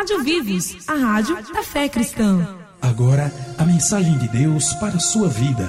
Rádio Vivos, a rádio da fé cristã. Agora, a mensagem de Deus para a sua vida.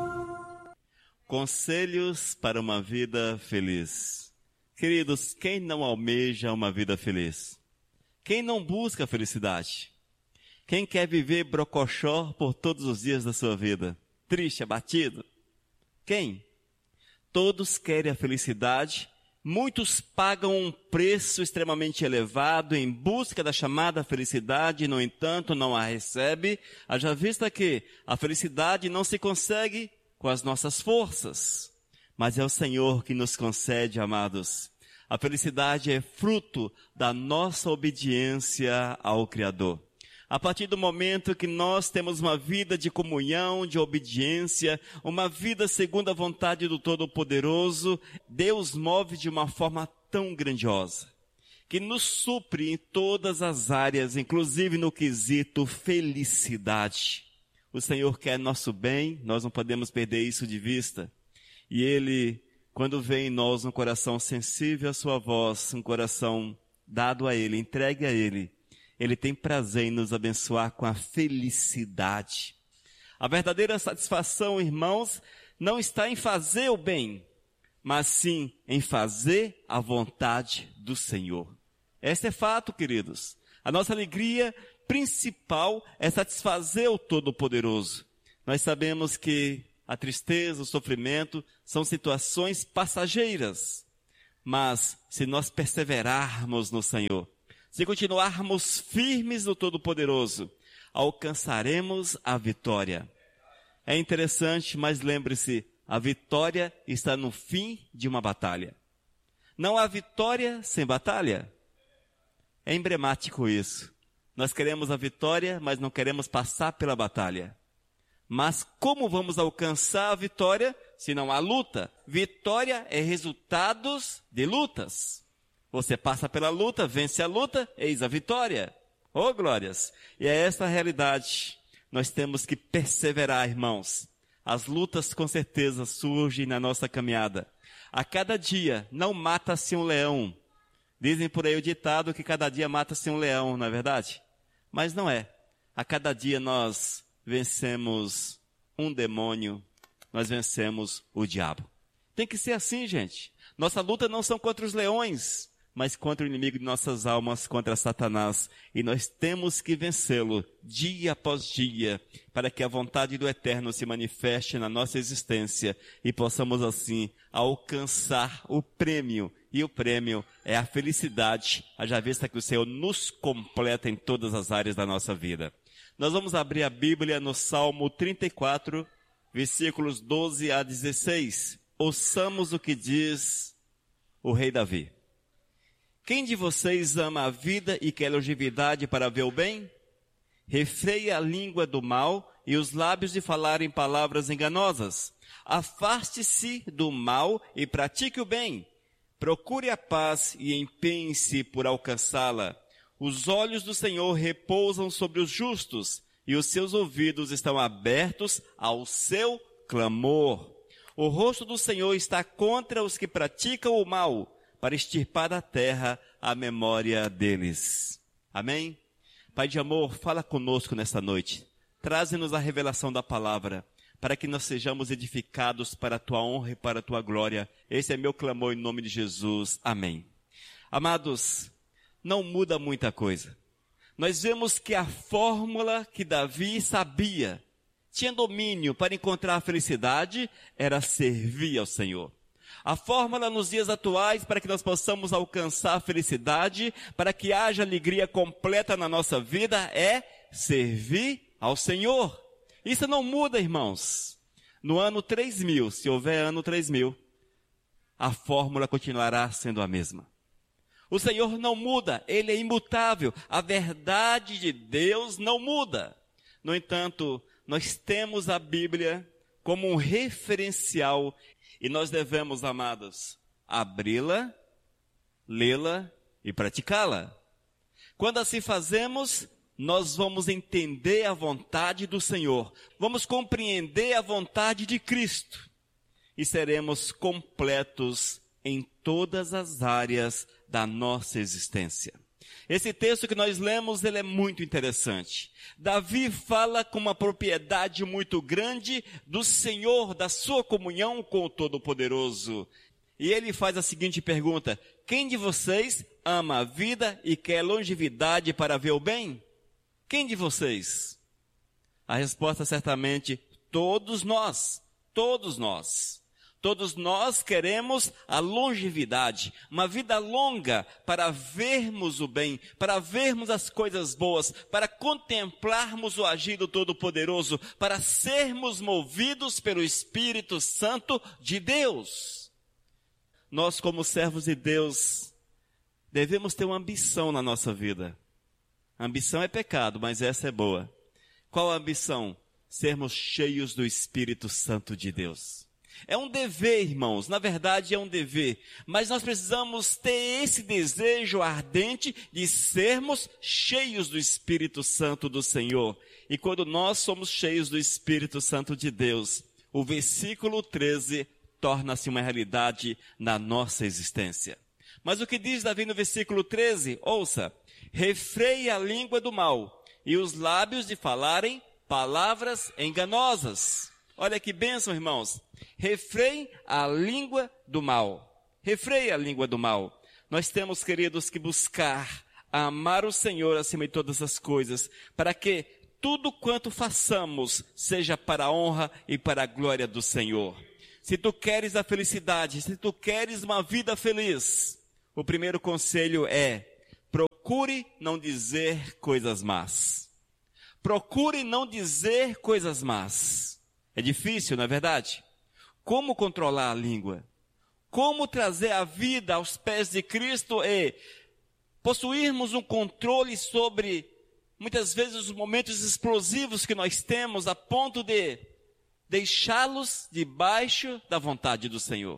Conselhos para uma vida feliz. Queridos, quem não almeja uma vida feliz? Quem não busca a felicidade? Quem quer viver brocochó por todos os dias da sua vida? Triste, abatido? Quem? Todos querem a felicidade. Muitos pagam um preço extremamente elevado em busca da chamada felicidade, no entanto não a recebe, haja vista que a felicidade não se consegue com as nossas forças, mas é o Senhor que nos concede, amados. A felicidade é fruto da nossa obediência ao Criador. A partir do momento que nós temos uma vida de comunhão, de obediência, uma vida segundo a vontade do Todo-Poderoso, Deus move de uma forma tão grandiosa, que nos supre em todas as áreas, inclusive no quesito felicidade. O Senhor quer nosso bem, nós não podemos perder isso de vista. E Ele, quando vê em nós um coração sensível à sua voz, um coração dado a Ele, entregue a Ele, Ele tem prazer em nos abençoar com a felicidade. A verdadeira satisfação, irmãos, não está em fazer o bem, mas sim em fazer a vontade do Senhor. Esse é fato, queridos. A nossa alegria principal é satisfazer o Todo-Poderoso. Nós sabemos que a tristeza, o sofrimento são situações passageiras, mas se nós perseverarmos no Senhor, se continuarmos firmes no Todo-Poderoso, alcançaremos a vitória. É interessante, mas lembre-se, a vitória está no fim de uma batalha. Não há vitória sem batalha. É emblemático isso. Nós queremos a vitória, mas não queremos passar pela batalha. Mas como vamos alcançar a vitória se não há luta? Vitória é resultados de lutas. Você passa pela luta, vence a luta, eis a vitória. Oh, glórias! E é essa a realidade. Nós temos que perseverar, irmãos. As lutas com certeza surgem na nossa caminhada. A cada dia não mata-se um leão. Dizem por aí o ditado que cada dia mata-se um leão, não é verdade? Mas não é. A cada dia nós vencemos um demônio, nós vencemos o diabo. Tem que ser assim, gente. Nossa luta não são contra os leões, mas contra o inimigo de nossas almas, contra Satanás. E nós temos que vencê-lo dia após dia, para que a vontade do Eterno se manifeste na nossa existência e possamos assim alcançar o prêmio. E o prêmio é a felicidade, haja vista que o Senhor nos completa em todas as áreas da nossa vida. Nós vamos abrir a Bíblia no Salmo 34, versículos 12 a 16. Ouçamos o que diz o rei Davi. Quem de vocês ama a vida e quer longevidade para ver o bem? Refreia a língua do mal e os lábios de falarem palavras enganosas. Afaste-se do mal e pratique o bem. Procure a paz e empenhe-se por alcançá-la. Os olhos do Senhor repousam sobre os justos e os seus ouvidos estão abertos ao seu clamor. O rosto do Senhor está contra os que praticam o mal, para extirpar da terra a memória deles. Amém? Pai de amor, fala conosco nesta noite. Traze-nos a revelação da palavra, para que nós sejamos edificados para a tua honra e para a tua glória. Esse é meu clamor em nome de Jesus. Amém. Amados, não muda muita coisa. Nós vemos que a fórmula que Davi sabia, tinha domínio para encontrar a felicidade, era servir ao Senhor. A fórmula nos dias atuais para que nós possamos alcançar a felicidade, para que haja alegria completa na nossa vida, é servir ao Senhor. Isso não muda, irmãos. No ano 3000, se houver ano 3000, a fórmula continuará sendo a mesma. O Senhor não muda, Ele é imutável. A verdade de Deus não muda. No entanto, nós temos a Bíblia como um referencial e nós devemos, amados, abri-la, lê-la e praticá-la. Quando assim fazemos, nós vamos entender a vontade do Senhor, vamos compreender a vontade de Cristo e seremos completos em todas as áreas da nossa existência. Esse texto que nós lemos, ele é muito interessante. Davi fala com uma propriedade muito grande do Senhor, da sua comunhão com o Todo-Poderoso. E ele faz a seguinte pergunta: quem de vocês ama a vida e quer longevidade para ver o bem? Quem de vocês? A resposta certamente, todos nós. Todos nós. Todos nós queremos a longevidade, uma vida longa para vermos o bem, para vermos as coisas boas, para contemplarmos o agir do Todo-Poderoso, para sermos movidos pelo Espírito Santo de Deus. Nós, como servos de Deus, devemos ter uma ambição na nossa vida. A ambição é pecado, mas essa é boa. Qual a ambição? Sermos cheios do Espírito Santo de Deus. É um dever, irmãos, na verdade é um dever, mas nós precisamos ter esse desejo ardente de sermos cheios do Espírito Santo do Senhor. E quando nós somos cheios do Espírito Santo de Deus, o versículo 13 torna-se uma realidade na nossa existência. Mas o que diz Davi no versículo 13? Ouça: refreie a língua do mal e os lábios de falarem palavras enganosas. Olha que bênção, irmãos. Refreie a língua do mal. Refreie a língua do mal. Nós temos, queridos, que buscar amar o Senhor acima de todas as coisas, para que tudo quanto façamos seja para a honra e para a glória do Senhor. Se tu queres a felicidade, se tu queres uma vida feliz, o primeiro conselho é: procure não dizer coisas más. Procure não dizer coisas más. É difícil, não é verdade? Como controlar a língua? Como trazer a vida aos pés de Cristo e possuirmos um controle sobre, muitas vezes, os momentos explosivos que nós temos, a ponto de deixá-los debaixo da vontade do Senhor.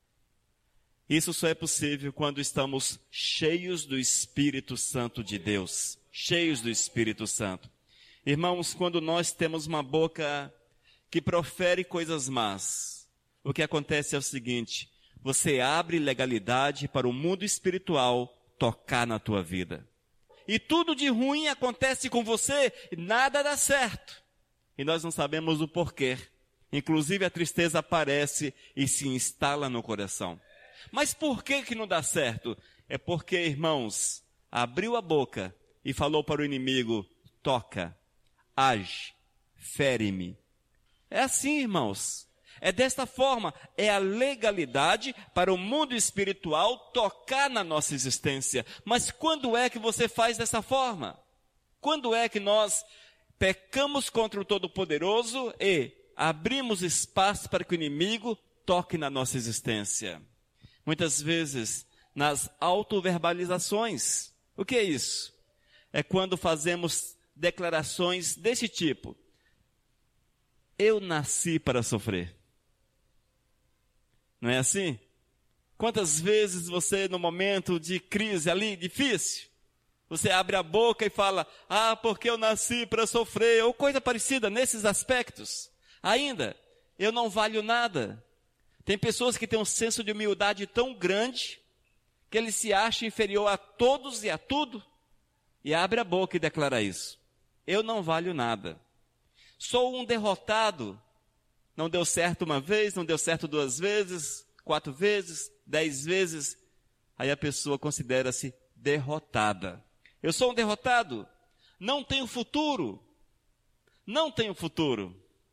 Isso só é possível quando estamos cheios do Espírito Santo de Deus. Cheios do Espírito Santo. Irmãos, quando nós temos uma boca que profere coisas más, o que acontece é o seguinte: você abre legalidade para o mundo espiritual tocar na tua vida. E tudo de ruim acontece com você, e nada dá certo. E nós não sabemos o porquê. Inclusive a tristeza aparece e se instala no coração. Mas por que não dá certo? É porque, irmãos, abriu a boca e falou para o inimigo: toca, age, fere-me. É assim, irmãos. É desta forma. É a legalidade para o mundo espiritual tocar na nossa existência. Mas quando é que você faz dessa forma? Quando é que nós pecamos contra o Todo-Poderoso e abrimos espaço para que o inimigo toque na nossa existência? Muitas vezes nas autoverbalizações. O que é isso? É quando fazemos declarações desse tipo: eu nasci para sofrer. Não é assim? Quantas vezes você, no momento de crise ali, difícil, você abre a boca e fala: porque eu nasci para sofrer, ou coisa parecida nesses aspectos. Ainda, eu não valho nada. Tem pessoas que têm um senso de humildade tão grande, que ele se acha inferior a todos e a tudo, e abre a boca e declara isso: eu não valho nada. Sou um derrotado. Não deu certo uma vez, não deu certo 2 vezes, 4 vezes, 10 vezes. Aí a pessoa considera-se derrotada. Eu sou um derrotado. Não tenho futuro. Não tenho futuro.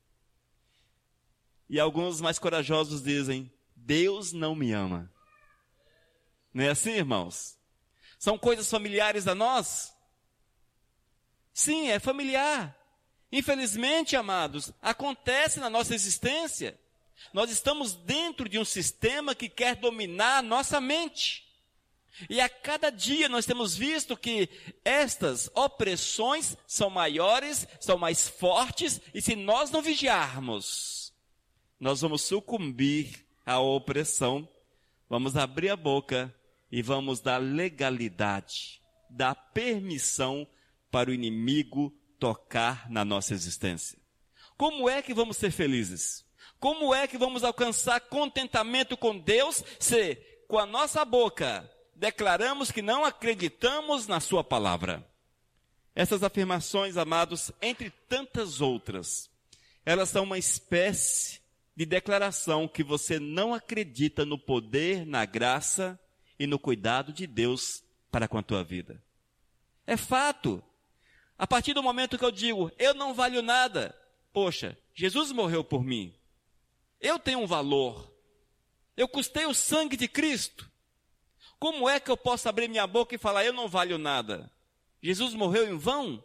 E alguns mais corajosos dizem: Deus não me ama. Não é assim, irmãos? São coisas familiares a nós? Sim, é familiar. Infelizmente, amados, acontece na nossa existência. Nós estamos dentro de um sistema que quer dominar a nossa mente. E a cada dia nós temos visto que estas opressões são maiores, são mais fortes, e se nós não vigiarmos, nós vamos sucumbir à opressão, vamos abrir a boca e vamos dar legalidade, dar permissão para o inimigo tocar na nossa existência. Como é que vamos ser felizes? Como é que vamos alcançar contentamento com Deus se com a nossa boca declaramos que não acreditamos na sua palavra. Essas afirmações, amados, entre tantas outras, elas são uma espécie de declaração que você não acredita no poder, na graça e no cuidado de Deus para com a tua vida. É fato. A partir do momento que eu digo, eu não valho nada, poxa, Jesus morreu por mim. Eu tenho um valor. Eu custei o sangue de Cristo. Como é que eu posso abrir minha boca e falar, eu não valho nada? Jesus morreu em vão?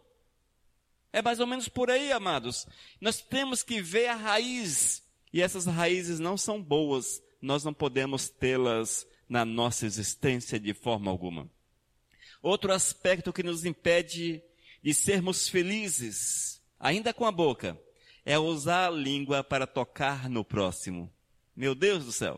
É mais ou menos por aí, amados. Nós temos que ver a raiz. E essas raízes não são boas. Nós não podemos tê-las na nossa existência de forma alguma. Outro aspecto que nos impede de sermos felizes, ainda com a boca, é usar a língua para tocar no próximo. Meu Deus do céu!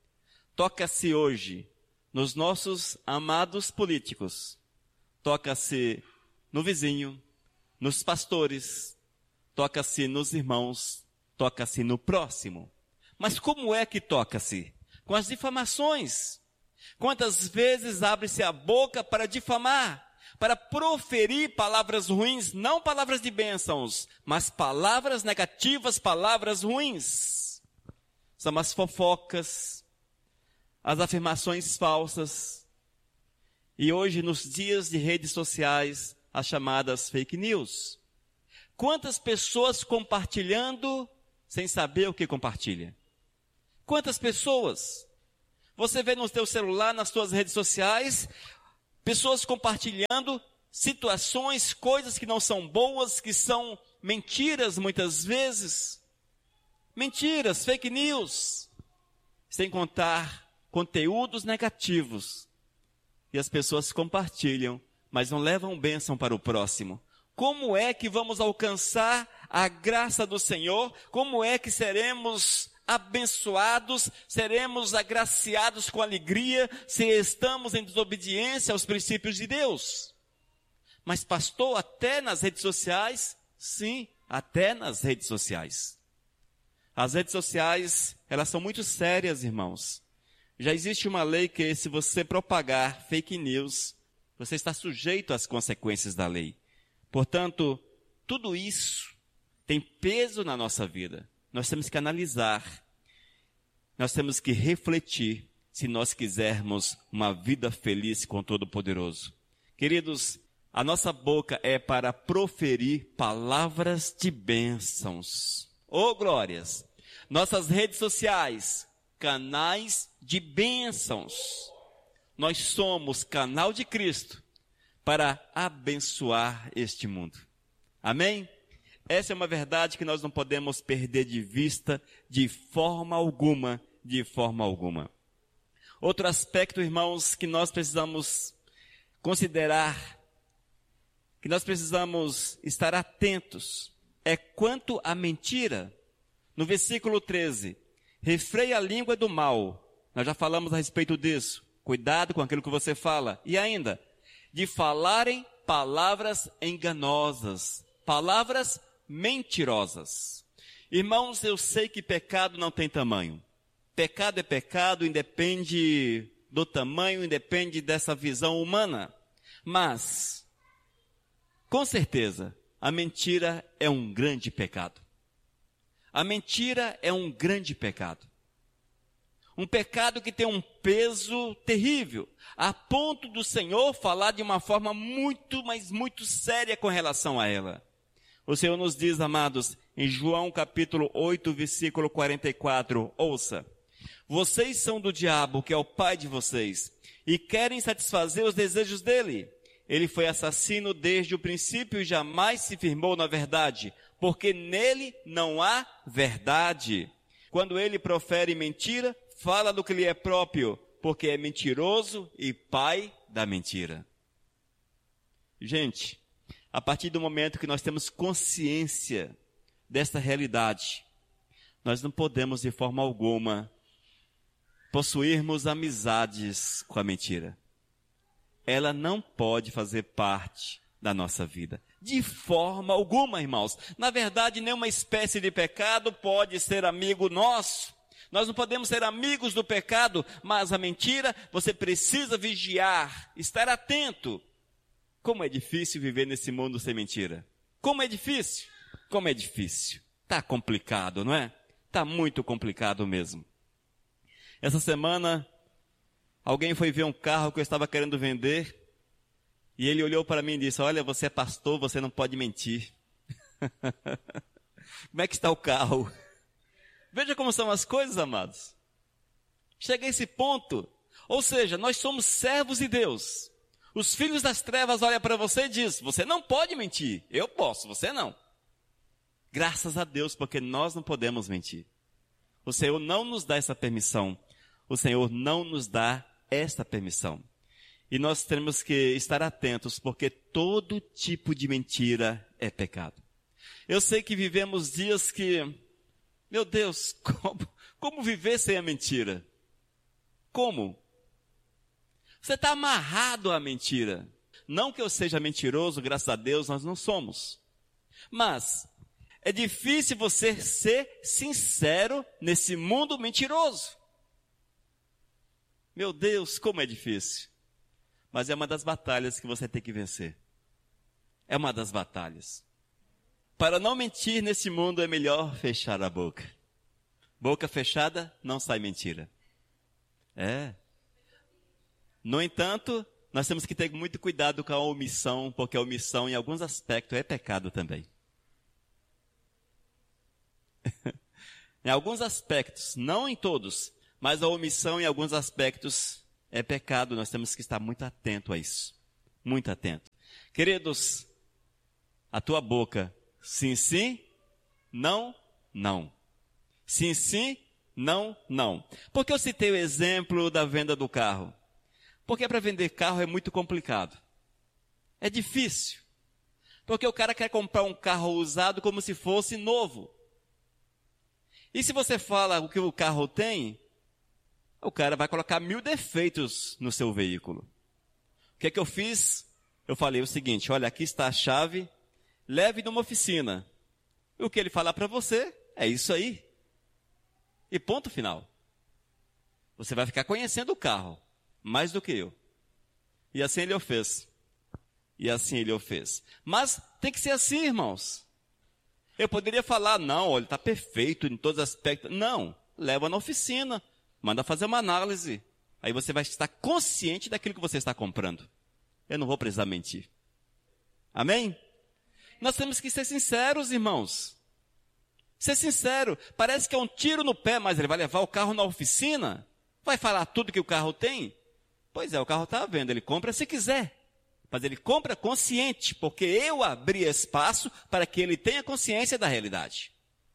Toca-se hoje nos nossos amados políticos. Toca-se no vizinho, nos pastores, toca-se nos irmãos, toca-se no próximo. Mas como é que toca-se? Com as difamações. Quantas vezes abre-se a boca para difamar, para proferir palavras ruins, não palavras de bênçãos, mas palavras negativas, palavras ruins. São as fofocas, as afirmações falsas. E hoje, nos dias de redes sociais, as chamadas fake news. Quantas pessoas compartilhando sem saber o que compartilha? Quantas pessoas? Você vê no teu celular, nas tuas redes sociais, pessoas compartilhando situações, coisas que não são boas, que são mentiras muitas vezes. Mentiras, fake news. Sem contar conteúdos negativos. E as pessoas compartilham, mas não levam bênção para o próximo. Como é que vamos alcançar a graça do Senhor? Como é que seremos abençoados, seremos agraciados com alegria, se estamos em desobediência aos princípios de Deus? Mas pastor, até nas redes sociais? Sim, até nas redes sociais. As redes sociais, elas são muito sérias, irmãos. Já existe uma lei que se você propagar fake news, você está sujeito às consequências da lei. Portanto, tudo isso tem peso na nossa vida. Nós temos que analisar, nós temos que refletir se nós quisermos uma vida feliz com o Todo-Poderoso. Queridos, a nossa boca é para proferir palavras de bênçãos. Oh, glórias! Nossas redes sociais, canais de bênçãos. Nós somos canal de Cristo para abençoar este mundo. Amém? Essa é uma verdade que nós não podemos perder de vista de forma alguma, de forma alguma. Outro aspecto, irmãos, que nós precisamos considerar, que nós precisamos estar atentos, é quanto à mentira. No versículo 13, refreia a língua do mal. Nós já falamos a respeito disso. Cuidado com aquilo que você fala. E ainda, de falarem palavras enganosas, palavras mentirosas. Irmãos, eu sei que pecado não tem tamanho. Pecado é pecado, independe do tamanho, independe dessa visão humana. Mas, com certeza, a mentira é um grande pecado. A mentira é um grande pecado. Um pecado que tem um peso terrível, a ponto do Senhor falar de uma forma muito, mas muito séria com relação a ela. O Senhor nos diz, amados, em João capítulo 8, versículo 44, ouça: vocês são do diabo, que é o pai de vocês, e querem satisfazer os desejos dele. Ele foi assassino desde o princípio e jamais se firmou na verdade, porque nele não há verdade. Quando ele profere mentira, fala do que lhe é próprio, porque é mentiroso e pai da mentira. Gente, a partir do momento que nós temos consciência desta realidade, nós não podemos de forma alguma possuirmos amizades com a mentira. Ela não pode fazer parte da nossa vida. De forma alguma, irmãos. Na verdade, nenhuma espécie de pecado pode ser amigo nosso. Nós não podemos ser amigos do pecado, mas a mentira, você precisa vigiar, estar atento. Como é difícil viver nesse mundo sem mentira. Como é difícil. Como é difícil. Tá complicado, não é? Tá muito complicado mesmo. Essa semana, alguém foi ver um carro que eu estava querendo vender, e ele olhou para mim e disse, olha, você é pastor, você não pode mentir. Como é que está o carro? Veja como são as coisas, amados. Chega a esse ponto. Ou seja, nós somos servos de Deus. Os filhos das trevas olham para você e dizem, você não pode mentir. Eu posso, você não. Graças a Deus, porque nós não podemos mentir. O Senhor não nos dá essa permissão. O Senhor não nos dá esta permissão. E nós temos que estar atentos, porque todo tipo de mentira é pecado. Eu sei que vivemos dias que, meu Deus, como viver sem a mentira? Como? Você está amarrado à mentira. Não que eu seja mentiroso, graças a Deus nós não somos. Mas é difícil você ser sincero nesse mundo mentiroso. Meu Deus, como é difícil. Mas é uma das batalhas que você tem que vencer. É uma das batalhas. Para não mentir nesse mundo é melhor fechar a boca. Boca fechada, não sai mentira. No entanto, nós temos que ter muito cuidado com a omissão, porque a omissão em alguns aspectos é pecado também. Em alguns aspectos, não em todos, mas a omissão em alguns aspectos é pecado. Nós temos que estar muito atento a isso. Muito atento. Queridos, a tua boca, sim, sim, não, não. Sim, sim, não, não. Por que eu citei o exemplo da venda do carro? Porque para vender carro é muito complicado. É difícil. Porque o cara quer comprar um carro usado como se fosse novo. E se você fala o que o carro tem, o cara vai colocar 1000 defeitos no seu veículo. O que é que eu fiz? Eu falei o seguinte, olha, aqui está a chave, leve numa oficina. E o que ele falar para você, é isso aí. E ponto final. Você vai ficar conhecendo o carro, mais do que eu. E assim ele o fez. E assim ele o fez. Mas tem que ser assim, irmãos. Eu poderia falar, não, olha, está perfeito em todos os aspectos. Não, leva na oficina, manda fazer uma análise. Aí você vai estar consciente daquilo que você está comprando. Eu não vou precisar mentir. Amém? Nós temos que ser sinceros, irmãos. Ser sincero. Parece que é um tiro no pé, mas ele vai levar o carro na oficina? Vai falar tudo que o carro tem? Pois é, o carro está à venda, ele compra se quiser. Mas ele compra consciente, porque eu abri espaço para que ele tenha consciência da realidade.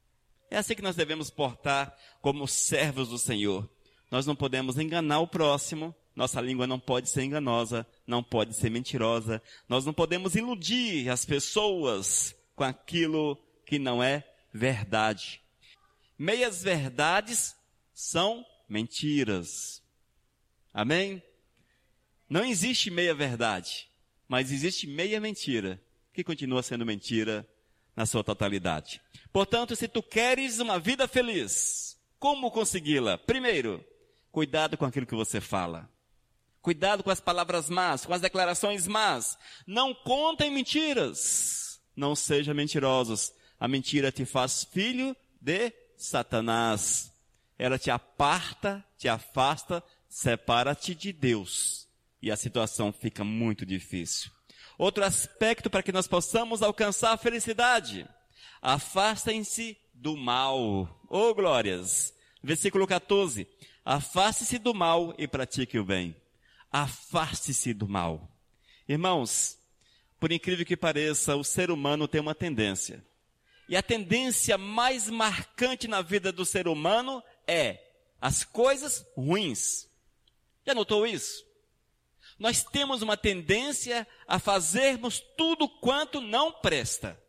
É assim que nós devemos portar como servos do Senhor. Nós não podemos enganar o próximo, nossa língua não pode ser enganosa, não pode ser mentirosa. Nós não podemos iludir as pessoas com aquilo que não é verdade. Meias verdades são mentiras. Amém? Não existe meia verdade, mas existe meia mentira, que continua sendo mentira na sua totalidade. Portanto, se tu queres uma vida feliz, como consegui-la? Primeiro, cuidado com aquilo que você fala. Cuidado com as palavras más, com as declarações más. Não contem mentiras. Não sejam mentirosos. A mentira te faz filho de Satanás. Ela te aparta, te afasta, separa-te de Deus. E a situação fica muito difícil. Outro aspecto para que nós possamos alcançar a felicidade. Afastem-se do mal. Oh, glórias! Versículo 14. Afaste-se do mal e pratique o bem. Afaste-se do mal. Irmãos, por incrível que pareça, o ser humano tem uma tendência. E a tendência mais marcante na vida do ser humano é as coisas ruins. Já notou isso? Nós temos uma tendência a fazermos tudo quanto não presta.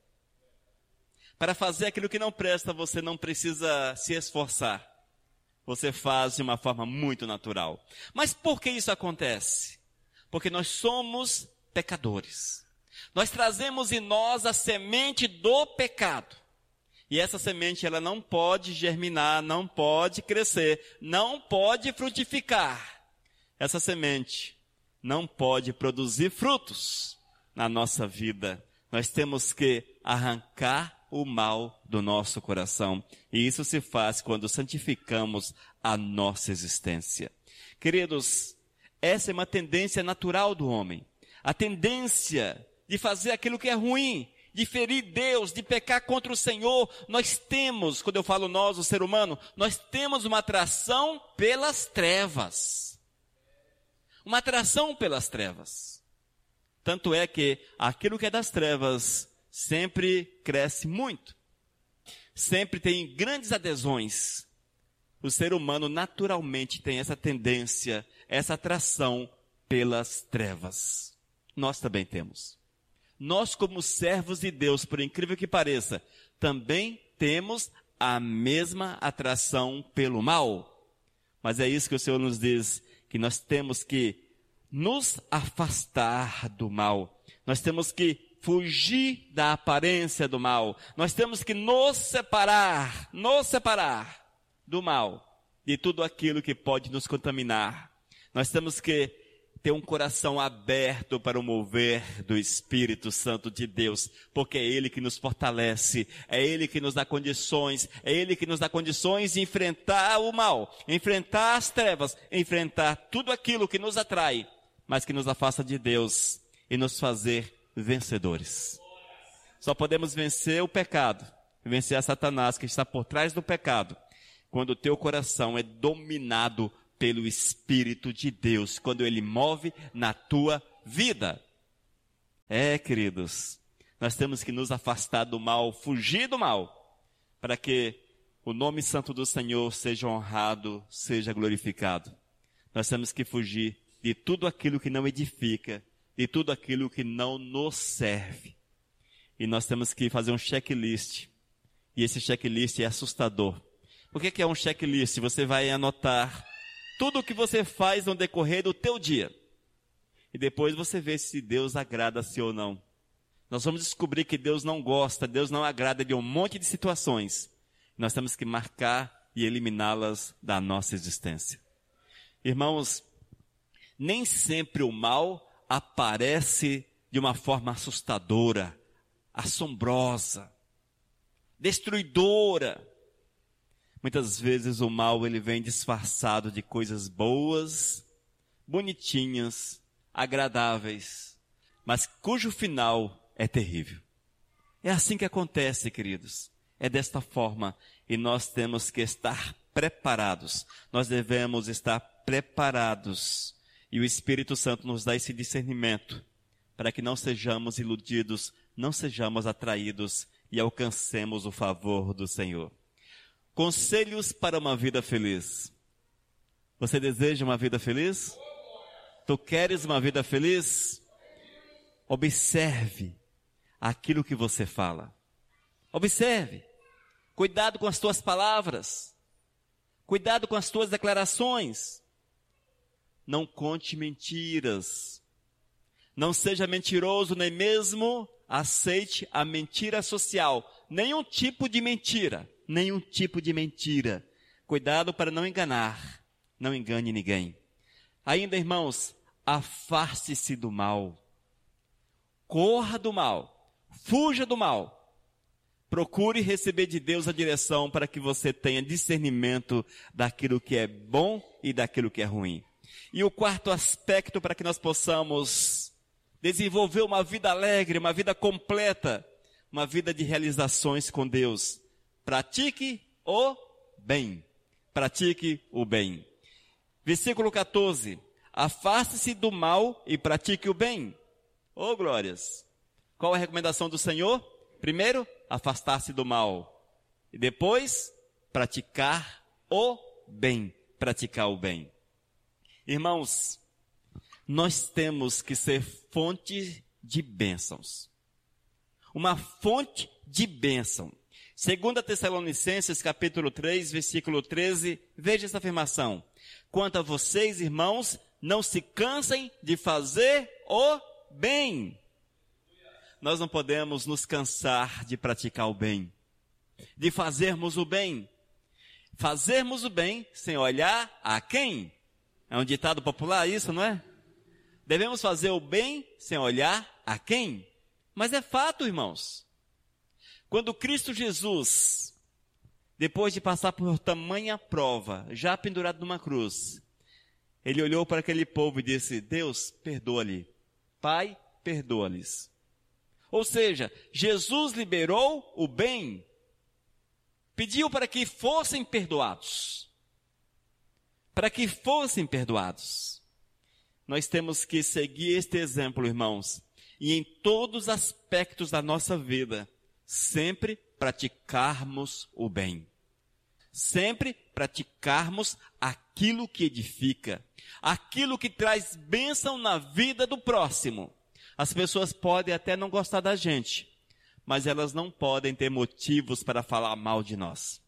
Para fazer aquilo que não presta, você não precisa se esforçar. Você faz de uma forma muito natural. Mas por que isso acontece? Porque nós somos pecadores. Nós trazemos em nós a semente do pecado. E essa semente, ela não pode germinar, não pode crescer, não pode frutificar. Essa semente não pode produzir frutos na nossa vida. Nós temos que arrancar o mal do nosso coração. E isso se faz quando santificamos a nossa existência. Queridos, essa é uma tendência natural do homem. A tendência de fazer aquilo que é ruim, de ferir Deus, de pecar contra o Senhor. Nós temos, quando eu falo nós, o ser humano, nós temos uma atração pelas trevas. Uma atração pelas trevas. Tanto é que aquilo que é das trevas sempre cresce muito. Sempre tem grandes adesões. O ser humano naturalmente tem essa tendência, essa atração pelas trevas. Nós também temos. Nós, como servos de Deus, por incrível que pareça, também temos a mesma atração pelo mal. Mas é isso que o Senhor nos diz, que nós temos que nos afastar do mal. Nós temos que fugir da aparência do mal. Nós temos que nos separar do mal, de tudo aquilo que pode nos contaminar. Nós temos que ter um coração aberto para o mover do Espírito Santo de Deus, porque é Ele que nos fortalece, é Ele que nos dá condições, é Ele que nos dá condições de enfrentar o mal, enfrentar as trevas, enfrentar tudo aquilo que nos atrai, mas que nos afasta de Deus e nos fazer vencedores. Só podemos vencer o pecado, vencer a Satanás que está por trás do pecado, quando o teu coração é dominado pelo Espírito de Deus, quando Ele move na tua vida. Queridos, nós temos que nos afastar do mal, fugir do mal, para que o nome santo do Senhor seja honrado, seja glorificado. Nós temos que fugir de tudo aquilo que não edifica, de tudo aquilo que não nos serve. E nós temos que fazer um checklist, e esse checklist é assustador. O que é um checklist? Você vai anotar tudo o que você faz no decorrer do teu dia. E depois você vê se Deus agrada-se ou não. Nós vamos descobrir que Deus não gosta, Deus não agrada de um monte de situações. Nós temos que marcar e eliminá-las da nossa existência. Irmãos, nem sempre o mal aparece de uma forma assustadora, assombrosa, destruidora. Muitas vezes o mal ele vem disfarçado de coisas boas, bonitinhas, agradáveis, mas cujo final é terrível. É assim que acontece, queridos. É desta forma e nós temos que estar preparados. Nós devemos estar preparados e o Espírito Santo nos dá esse discernimento para que não sejamos iludidos, não sejamos atraídos e alcancemos o favor do Senhor. Conselhos para uma vida feliz. Você deseja uma vida feliz? Tu queres uma vida feliz? Observe aquilo que você fala. Observe. Cuidado com as tuas palavras. Cuidado com as tuas declarações. Não conte mentiras. Não seja mentiroso, nem mesmo aceite a mentira social. Nenhum tipo de mentira. Nenhum tipo de mentira. Cuidado para não enganar. Não engane ninguém. Ainda, irmãos, afaste-se do mal. Corra do mal. Fuja do mal. Procure receber de Deus a direção para que você tenha discernimento daquilo que é bom e daquilo que é ruim. E o quarto aspecto para que nós possamos desenvolver uma vida alegre, uma vida completa, uma vida de realizações com Deus. Pratique o bem. Pratique o bem. Versículo 14. Afaste-se do mal e pratique o bem. Oh, glórias. Qual a recomendação do Senhor? Primeiro, afastar-se do mal. E depois, praticar o bem. Praticar o bem. Irmãos, nós temos que ser fonte de bênçãos. Uma fonte de bênção. 2 Tessalonicenses, capítulo 3, versículo 13, veja essa afirmação. Quanto a vocês, irmãos, não se cansem de fazer o bem. Nós não podemos nos cansar de praticar o bem. de fazermos o bem. Fazermos o bem sem olhar a quem? É um ditado popular isso, não é? Devemos fazer o bem sem olhar a quem? Mas é fato, irmãos. Quando Cristo Jesus, depois de passar por tamanha prova, já pendurado numa cruz, ele olhou para aquele povo e disse: Deus, perdoa-lhe. Pai, perdoa-lhes. Ou seja, Jesus liberou o bem, pediu para que fossem perdoados. Para que fossem perdoados. Nós temos que seguir este exemplo, irmãos, e em todos os aspectos da nossa vida, sempre praticarmos o bem. Sempre praticarmos aquilo que edifica, aquilo que traz bênção na vida do próximo. As pessoas podem até não gostar da gente, mas elas não podem ter motivos para falar mal de nós.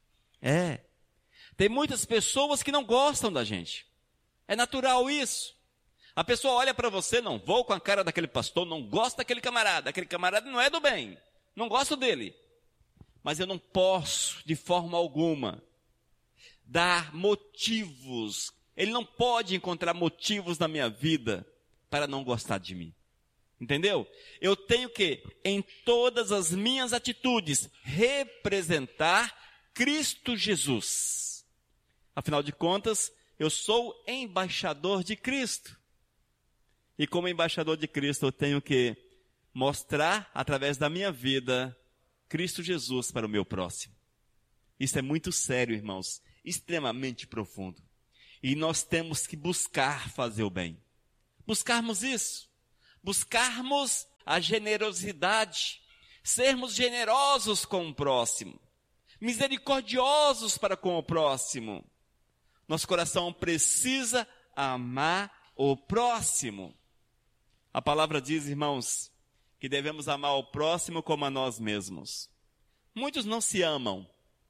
Tem muitas pessoas que não gostam da gente. É natural isso. A pessoa olha para você, não vou com a cara daquele pastor, não gosto daquele camarada não é do bem, não gosto dele. Mas eu não posso, de forma alguma, dar motivos. Ele não pode encontrar motivos na minha vida para não gostar de mim. Entendeu? Eu tenho que, em todas as minhas atitudes, representar Cristo Jesus. Afinal de contas, eu sou embaixador de Cristo. E como embaixador de Cristo, eu tenho que mostrar, através da minha vida, Cristo Jesus para o meu próximo. Isso é muito sério, irmãos, extremamente profundo. E nós temos que buscar fazer o bem. Buscarmos isso. Buscarmos a generosidade. Sermos generosos com o próximo. Misericordiosos para com o próximo. Nosso coração precisa amar o próximo. A palavra diz, irmãos, que devemos amar o próximo como a nós mesmos. Muitos não se amam,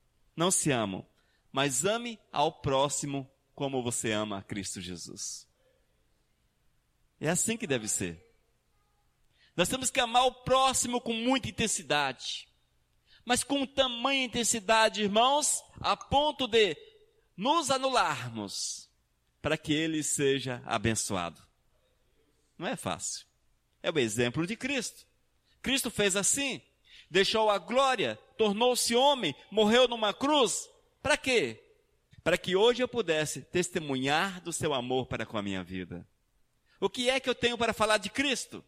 mas ame ao próximo como você ama a Cristo Jesus. É assim que deve ser. Nós temos que amar o próximo com muita intensidade, mas com tamanha intensidade, irmãos, a ponto de nos anularmos para que ele seja abençoado. Não é fácil. É o exemplo de Cristo. Cristo fez assim, deixou a glória, tornou-se homem, morreu numa cruz. Para quê? Para que hoje eu pudesse testemunhar do seu amor para com a minha vida. O que é que eu tenho para falar de Cristo?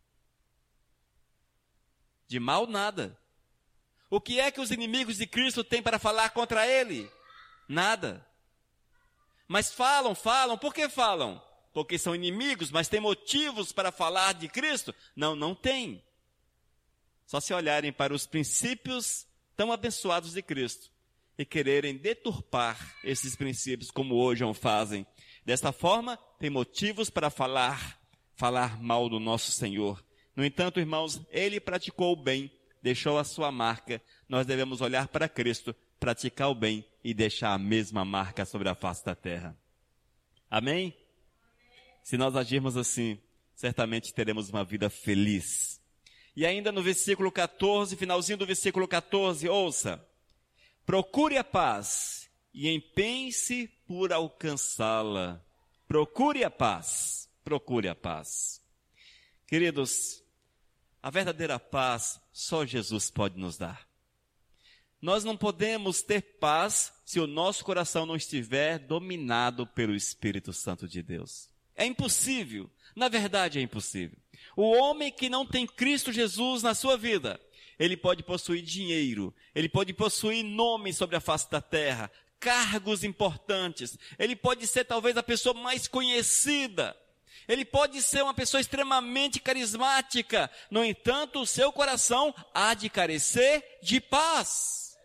De mal nada. O que é que os inimigos de Cristo têm para falar contra ele? Nada. Mas falam, por que falam? Porque são inimigos, mas têm motivos para falar de Cristo? Não tem. Só se olharem para os princípios tão abençoados de Cristo e quererem deturpar esses princípios como hoje o fazem. Desta forma, tem motivos para falar mal do nosso Senhor. No entanto, irmãos, ele praticou o bem, deixou a sua marca. Nós devemos olhar para Cristo, praticar o bem e deixar a mesma marca sobre a face da terra. Amém? Se nós agirmos assim, certamente teremos uma vida feliz. E ainda no versículo 14, finalzinho do versículo 14, ouça. Procure a paz e empenhe-se por alcançá-la. Procure a paz. Procure a paz. Queridos, a verdadeira paz só Jesus pode nos dar. Nós não podemos ter paz se o nosso coração não estiver dominado pelo Espírito Santo de Deus. É impossível. Na verdade, é impossível. O homem que não tem Cristo Jesus na sua vida, ele pode possuir dinheiro, ele pode possuir nome sobre a face da terra, cargos importantes, ele pode ser talvez a pessoa mais conhecida, ele pode ser uma pessoa extremamente carismática, no entanto, o seu coração há de carecer de paz.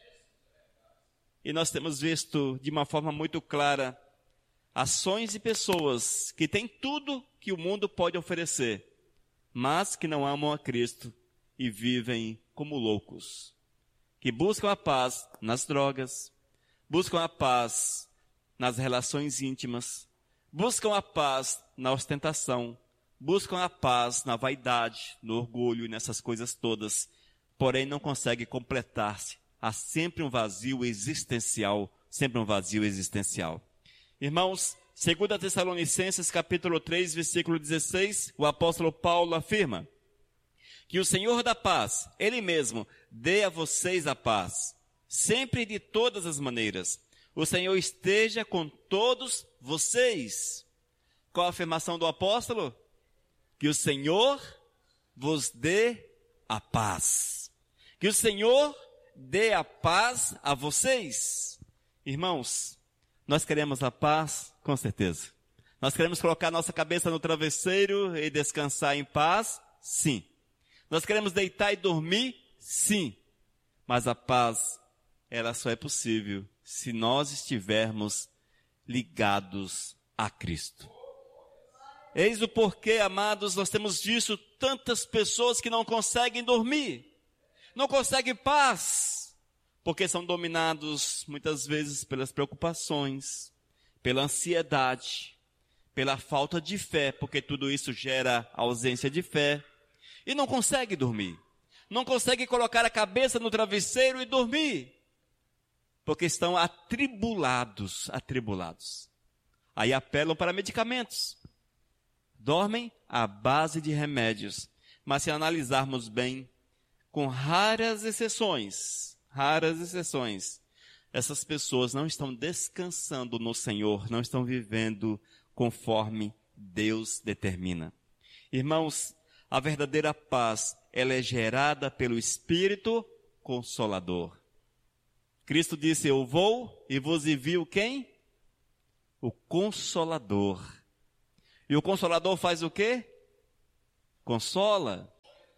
E nós temos visto de uma forma muito clara ações de pessoas que têm tudo que o mundo pode oferecer, mas que não amam a Cristo e vivem como loucos, que buscam a paz nas drogas, buscam a paz nas relações íntimas, buscam a paz na ostentação, buscam a paz na vaidade, no orgulho e nessas coisas todas, porém não conseguem completar-se há sempre um vazio existencial, sempre um vazio existencial. Irmãos, 2 Tessalonicenses capítulo 3, versículo 16, o apóstolo Paulo afirma que o Senhor da paz, Ele mesmo, dê a vocês a paz, sempre e de todas as maneiras. O Senhor esteja com todos vocês. Qual a afirmação do apóstolo? Que o Senhor vos dê a paz. Que o Senhor dê a paz a vocês. Irmãos, nós queremos a paz, com certeza. Nós queremos colocar nossa cabeça no travesseiro e descansar em paz? Sim. Nós queremos deitar e dormir? Sim. Mas a paz, ela só é possível se nós estivermos ligados a Cristo. Eis o porquê, amados, nós temos visto tantas pessoas que não conseguem dormir, não conseguem paz, porque são dominados muitas vezes pelas preocupações, pela ansiedade, pela falta de fé, porque tudo isso gera ausência de fé, e não conseguem dormir, não conseguem colocar a cabeça no travesseiro e dormir, porque estão atribulados. Aí apelam para medicamentos. Dormem à base de remédios. Mas se analisarmos bem, com raras exceções, essas pessoas não estão descansando no Senhor, não estão vivendo conforme Deus determina. Irmãos, a verdadeira paz, ela é gerada pelo Espírito Consolador. Cristo disse, eu vou e vos envio quem? O Consolador. E o Consolador faz o quê? Consola,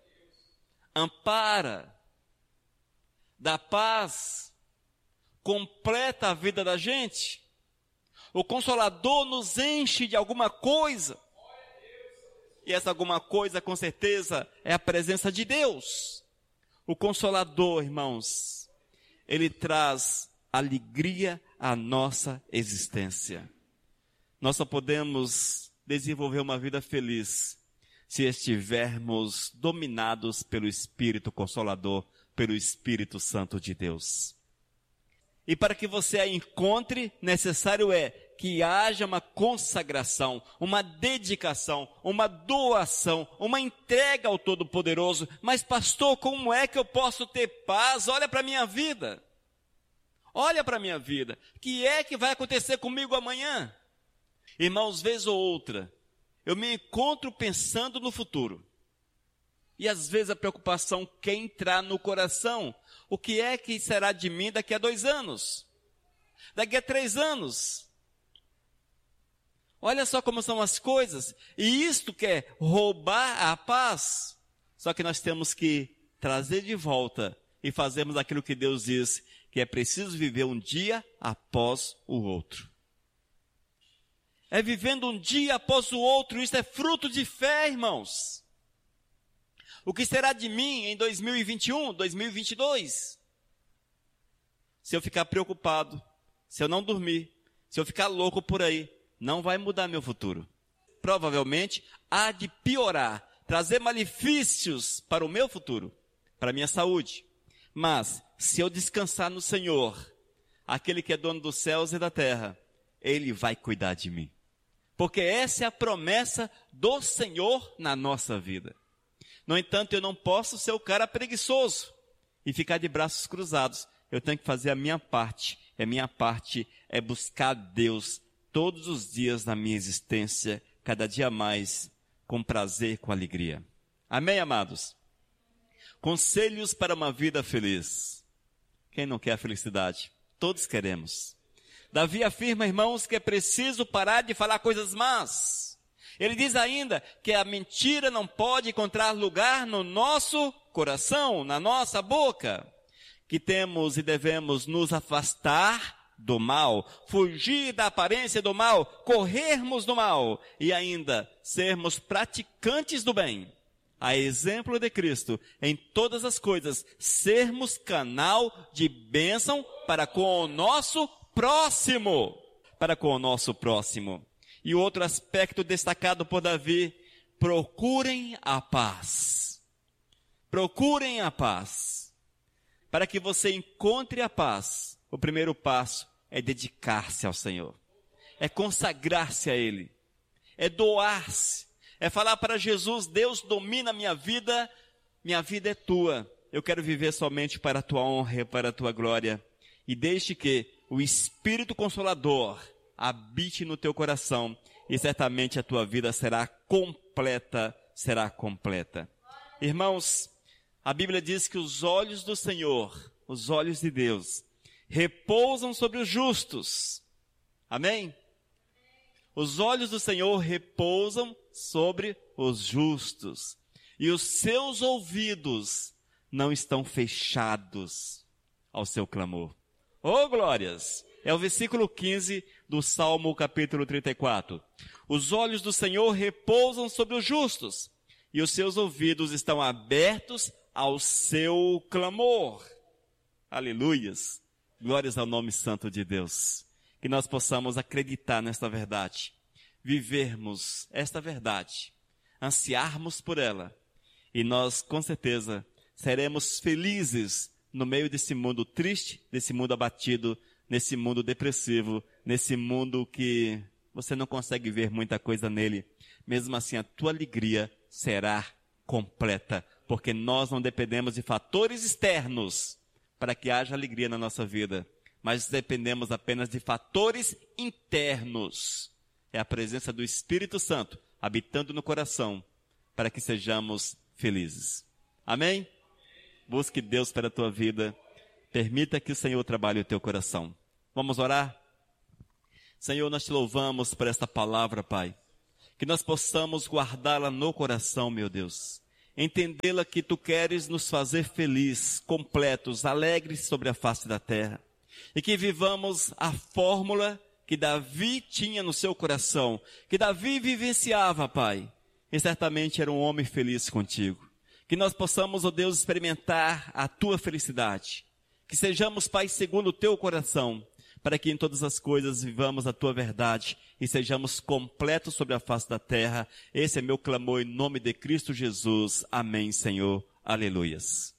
ampara, dá paz, completa a vida da gente. O Consolador nos enche de alguma coisa. E essa alguma coisa, com certeza, é a presença de Deus. O Consolador, irmãos, ele traz alegria à nossa existência. Nós só podemos desenvolver uma vida feliz se estivermos dominados pelo Espírito Consolador, pelo Espírito Santo de Deus. E para que você a encontre, necessário é que haja uma consagração, uma dedicação, uma doação, uma entrega ao Todo-Poderoso. Mas pastor, como é que eu posso ter paz? Olha para a minha vida. Olha para a minha vida. O que é que vai acontecer comigo amanhã? Irmãos, vez ou outra, eu me encontro pensando no futuro. E às vezes a preocupação quer entrar no coração. O que é que será de mim daqui a 2 anos? Daqui a 3 anos? Olha só como são as coisas. E isto quer roubar a paz. Só que nós temos que trazer de volta e fazermos aquilo que Deus diz, que é preciso viver um dia após o outro. É vivendo um dia após o outro. Isso é fruto de fé, irmãos. O que será de mim em 2021, 2022? Se eu ficar preocupado, se eu não dormir, se eu ficar louco por aí, não vai mudar meu futuro. Provavelmente há de piorar, trazer malefícios para o meu futuro, para a minha saúde. Mas se eu descansar no Senhor, aquele que é dono dos céus e da terra, Ele vai cuidar de mim. Porque essa é a promessa do Senhor na nossa vida. No entanto, eu não posso ser o cara preguiçoso e ficar de braços cruzados. Eu tenho que fazer a minha parte. E a minha parte é buscar Deus todos os dias na minha existência, cada dia mais, com prazer, com alegria. Amém, amados? Conselhos para uma vida feliz. Quem não quer a felicidade? Todos queremos. Davi afirma, irmãos, que é preciso parar de falar coisas más. Ele diz ainda que a mentira não pode encontrar lugar no nosso coração, na nossa boca. Que temos e devemos nos afastar do mal, fugir da aparência do mal, corrermos do mal e ainda sermos praticantes do bem. A exemplo de Cristo, em todas as coisas, sermos canal de bênção para com o nosso próximo. Para com o nosso próximo. E outro aspecto destacado por Davi, procurem a paz. Procurem a paz. Para que você encontre a paz, o primeiro passo é dedicar-se ao Senhor. É consagrar-se a Ele. É doar-se. É falar para Jesus: Deus domina a minha vida é tua. Eu quero viver somente para a tua honra e para a tua glória. E deixe que o Espírito Consolador habite no teu coração e certamente a tua vida será completa, Irmãos, a Bíblia diz que os olhos do Senhor, os olhos de Deus, repousam sobre os justos. Amém? Os olhos do Senhor repousam sobre os justos. E os seus ouvidos não estão fechados ao seu clamor. Oh, glórias! É o versículo 15 do Salmo capítulo 34. Os olhos do Senhor repousam sobre os justos, e os seus ouvidos estão abertos ao seu clamor. Aleluias! Glórias ao nome santo de Deus. Que nós possamos acreditar nesta verdade, vivermos esta verdade, ansiarmos por ela, e nós, com certeza, seremos felizes no meio desse mundo triste, desse mundo abatido, nesse mundo depressivo, nesse mundo que você não consegue ver muita coisa nele. Mesmo assim, a tua alegria será completa, porque nós não dependemos de fatores externos para que haja alegria na nossa vida, mas dependemos apenas de fatores internos. É a presença do Espírito Santo habitando no coração para que sejamos felizes. Amém? Busque Deus para a tua vida. Permita que o Senhor trabalhe o teu coração. Vamos orar? Senhor, nós te louvamos por esta palavra, Pai. Que nós possamos guardá-la no coração, meu Deus. Entendê-la que tu queres nos fazer felizes, completos, alegres sobre a face da terra. E que vivamos a fórmula que Davi tinha no seu coração, que Davi vivenciava, Pai. E certamente era um homem feliz contigo. Que nós possamos, ó Deus, experimentar a tua felicidade. Que sejamos, Pai, segundo o teu coração, para que em todas as coisas vivamos a tua verdade e sejamos completos sobre a face da terra. Esse é meu clamor em nome de Cristo Jesus. Amém, Senhor. Aleluias.